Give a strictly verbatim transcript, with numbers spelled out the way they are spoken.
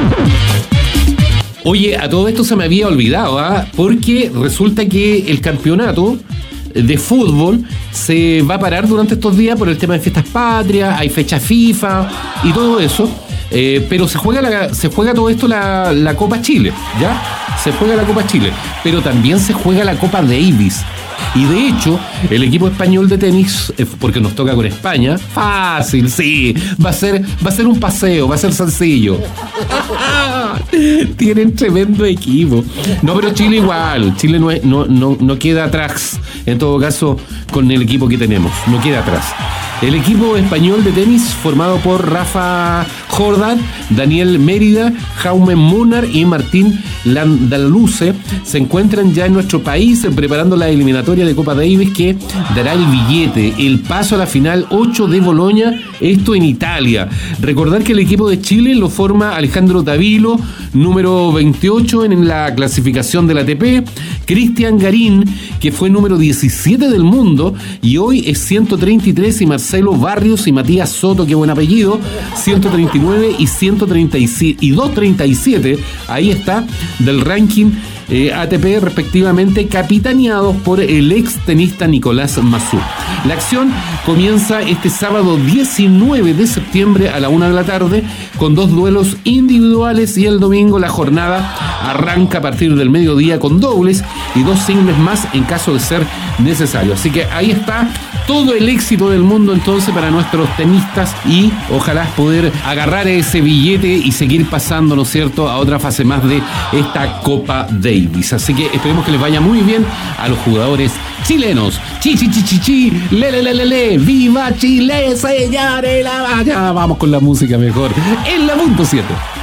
Oye, a todo esto se me había olvidado, ¿ah? Porque resulta que el campeonato de fútbol se va a parar durante estos días por el tema de fiestas patrias, hay fecha FIFA y todo eso, eh, pero se juega la, se juega todo esto la, la Copa Chile, ¿ya? Se juega la Copa Chile, pero también se juega la Copa Davis. Y de hecho, el equipo español de tenis, porque nos toca con España, fácil, sí, va a ser, va a ser un paseo, va a ser sencillo. Tienen tremendo equipo. No, pero Chile igual, Chile no, es, no, no, no queda atrás, en todo caso, con el equipo que tenemos, no queda atrás. El equipo español de tenis, formado por Rafa Jordan, Daniel Mérida, Jaume Munar y Martín Landaluce, se encuentran ya en nuestro país preparando la eliminatoria de Copa Davis que dará el billete, el paso a la final ocho de Boloña, esto en Italia. Recordar que el equipo de Chile lo forma Alejandro Davilo, número veintiocho en la clasificación de la A T P, Cristian Garín, que fue número diecisiete del mundo y hoy es ciento treinta y tres, y Marcelo Barrios y Matías Soto, qué buen apellido, ciento treinta y nueve y ciento treinta y siete y doscientos treinta y siete, ahí está, del ranking eh, A T P respectivamente, capitaneados por el ex tenista Nicolás Massú. La acción comienza este sábado diecinueve de septiembre a la una de la tarde con dos duelos individuales y el domingo la jornada arranca a partir del mediodía con dobles y dos singles más en caso de ser necesario. Así que ahí está todo el éxito del mundo entonces para nuestros tenistas y ojalá poder agarrar ese billete y seguir pasando, ¿no es cierto?, a otra fase más de esta Copa Davis. Así que esperemos que les vaya muy bien a los jugadores chilenos. Chi, chi, chi, chi, chi, le, le, le, le, le, viva Chile, señores, la vaya. Vamos con la música mejor en la punto siete.